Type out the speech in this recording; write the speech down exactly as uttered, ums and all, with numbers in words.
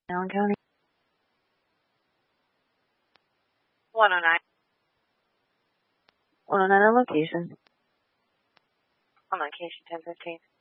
Allen County. one oh nine. one oh nine on location. On location ten fifteen.